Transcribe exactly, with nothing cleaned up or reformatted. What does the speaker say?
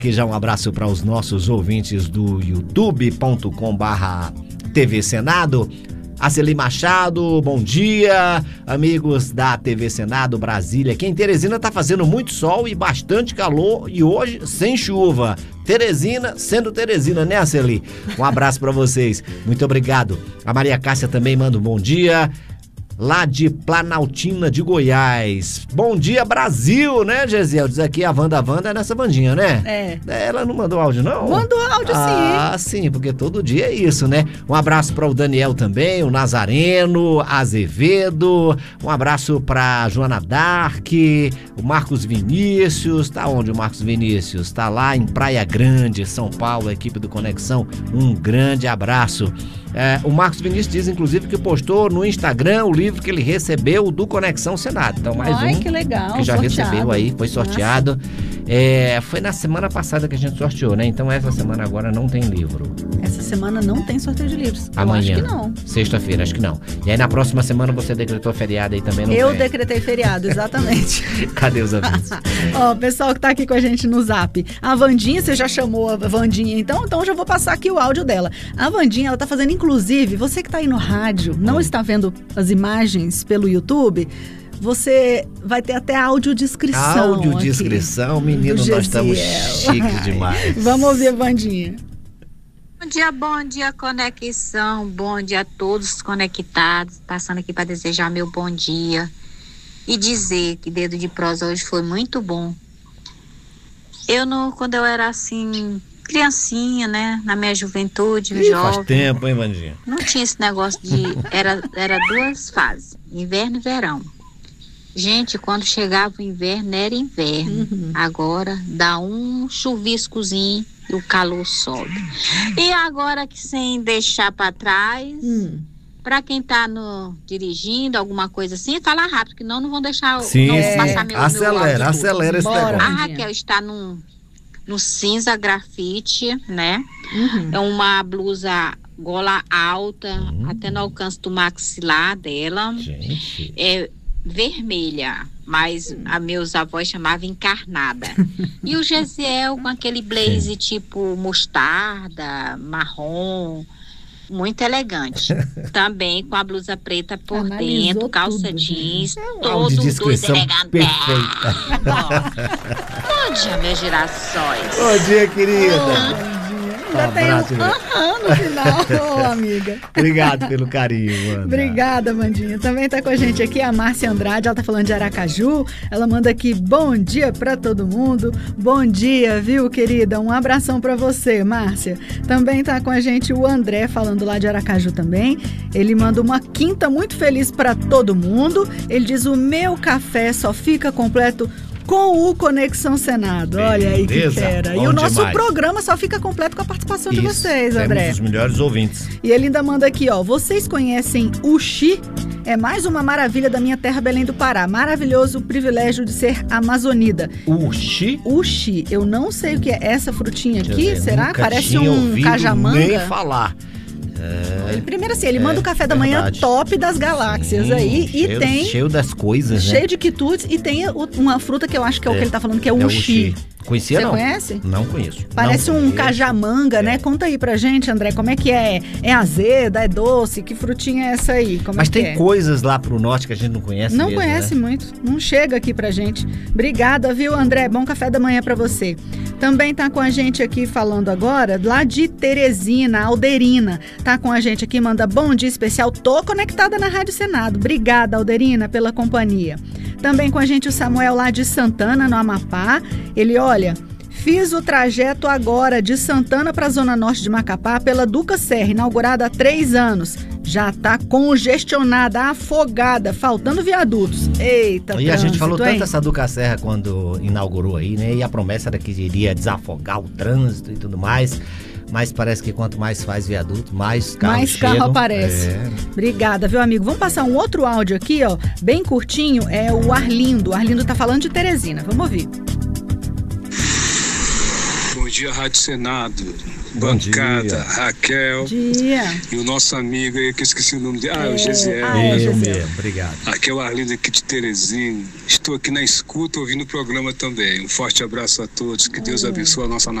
Que já um abraço para os nossos ouvintes do youtube ponto com barra T V Senado. Aceli Machado, bom dia, amigos da T V Senado Brasília. Aqui em Teresina tá fazendo muito sol e bastante calor e hoje sem chuva. Teresina sendo Teresina, né, Aceli? Um abraço para vocês, muito obrigado. A Maria Cássia também manda um bom dia, lá de Planaltina de Goiás. Bom dia, Brasil, né, Gesiel? Diz aqui a Wanda Wanda é nessa bandinha, né? É. Ela não mandou áudio, não? Mandou áudio, ah, sim. Ah, sim, porque todo dia é isso, né? Um abraço para o Daniel também, o Nazareno, Azevedo, um abraço para Joana Dark, o Marcos Vinícius. Tá onde o Marcos Vinícius? Tá lá em Praia Grande, São Paulo, a equipe do Conexão. Um grande abraço. É, o Marcos Vinícius diz, inclusive, que postou no Instagram o livro que ele recebeu do Conexão Senado. Então, mais Ai, um que legal, que já sorteado. recebeu aí, foi sorteado. É, foi na semana passada que a gente sorteou, né? Então, essa semana agora não tem livro. Essa semana não tem sorteio de livros. Amanhã. Eu acho que não. Sexta-feira, acho que não. E aí, na próxima semana, você decretou feriado aí também, não Eu tem? decretei feriado, exatamente. Cadê os avisos? Ó, o pessoal que tá aqui com a gente no Zap. A Vandinha, você já chamou a Vandinha, então? Então, eu já vou passar aqui o áudio dela. A Vandinha, ela tá fazendo, inclusive, você que tá aí no rádio, não hum. está vendo as imagens pelo YouTube, você vai ter até audiodescrição. Audiodescrição, menino, nós estamos chiques demais. Vamos ouvir a Vandinha. Bom dia, bom dia, Conexão. Bom dia a todos conectados. Passando aqui para desejar meu bom dia e dizer que Dedo de Prosa hoje foi muito bom. Eu, não, quando eu era assim, criancinha, né, na minha juventude, Ih, jovem. Faz tempo, hein, Vandinha? Não tinha esse negócio de... Era, era duas fases, inverno e verão. Gente, quando chegava o inverno, era inverno. Uhum. Agora dá um chuviscozinho e o calor sobe. E agora que sem deixar para trás, hum. para quem tá no, dirigindo, alguma coisa assim, fala rápido, que não, não vão deixar Sim, não é. passar meu Acelera, meu acelera esse Bora, negócio. A Raquel está no, no cinza grafite, né? Uhum. É uma blusa gola alta, uhum. até no alcance do maxilar dela. Gente. É vermelha, mas a meus avós chamavam encarnada. E o Gesiel com aquele blaze Sim. tipo mostarda, marrom, muito elegante. Também com a blusa preta por Analisou dentro, calça tudo, jeans, é um todo doido, elegante. Perfeita. Bom dia, meus girassóis. Bom dia, querida. Oh. Ainda um tem um aham no final, ô amiga. Obrigado pelo carinho, Wanda. Obrigada, Mandinha. Também tá com a gente aqui a Márcia Andrade, ela tá falando de Aracaju. Ela manda aqui, bom dia pra todo mundo. Bom dia, viu, querida? Um abração pra você, Márcia. Também tá com a gente o André, falando lá de Aracaju também. Ele manda uma quinta muito feliz pra todo mundo. Ele diz, o meu café só fica completo com o Conexão Senado. Olha aí que fera. Bom e o nosso demais. Programa só fica completo com a participação Isso, de vocês, André. Temos os melhores ouvintes. E ele ainda manda aqui, ó. Vocês conhecem Uxi? É mais uma maravilha da minha terra, Belém do Pará. Maravilhoso o privilégio de ser amazonida. Uxi? Uxi. Eu não sei o que é essa frutinha aqui. Dizer, será? Parece um ouvido cajamanga. Nem falar. É, ele, primeiro assim, ele é, manda o café da verdade. manhã top das galáxias. Sim, aí e cheio, tem cheio das coisas, cheio né? de quitutes e tem o, uma fruta que eu acho que é, é o que ele tá falando, que é o é uxi. Conhecia Você não? conhece? Não conheço. Parece não um conheço. cajamanga, é. né? Conta aí pra gente, André, como é que é? É azeda, é doce? Que frutinha é essa aí? Como Mas é tem que é? coisas lá pro norte que a gente não conhece Não mesmo, conhece né? muito, não chega aqui pra gente. Obrigada, viu, André? Bom café da manhã pra você. Também tá com a gente aqui falando agora, lá de Teresina, Alderina. Tá com a gente aqui, manda bom dia especial. Tô conectada na Rádio Senado. Obrigada, Alderina, pela companhia. Também com a gente o Samuel lá de Santana, no Amapá. Ele, olha... Fiz o trajeto agora de Santana para a Zona Norte de Macapá pela Duca Serra, inaugurada há três anos. Já está congestionada, afogada, faltando viadutos. Eita, E trânsito, a gente falou hein? tanto essa Duca Serra quando inaugurou aí, né? E a promessa era que iria desafogar o trânsito e tudo mais. Mas parece que quanto mais faz viaduto, mais carro Mais chegam. carro aparece. É. Obrigada, viu, amigo? Vamos passar um outro áudio aqui, ó, bem curtinho. É o Arlindo. O Arlindo tá falando de Teresina. Vamos ouvir. Bom dia, Rádio Senado. Bom Bancada, dia. Raquel. Dia. E o nosso amigo aí, que eu esqueci o nome dele. Ah, é o Gesiel. Ah, é, Eu Gesiel. mesmo, obrigado. Aqui é o Arlindo aqui de Teresina. Estou aqui na escuta ouvindo o programa também. Um forte abraço a todos. Que Deus abençoe a nossa